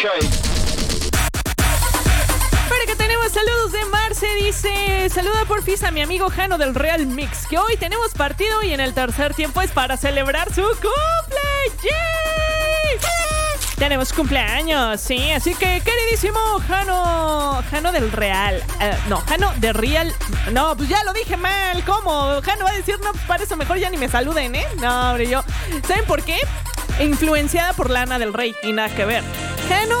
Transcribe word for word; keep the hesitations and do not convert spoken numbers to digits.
Para que tenemos saludos de Marce, dice: saluda porfis a mi amigo Jano del Real Mix, que hoy tenemos partido y en el tercer tiempo es para celebrar su cumple. ¡Yay! Tenemos cumpleaños, sí, así que queridísimo Jano, Jano del Real, uh, no, Jano de Real, no, pues ya lo dije mal, ¿cómo? Jano va a decir, no, pues para eso mejor ya ni me saluden, ¿eh? No, hombre, yo, ¿saben por qué? Influenciada por Lana del Rey y nada que ver. Jano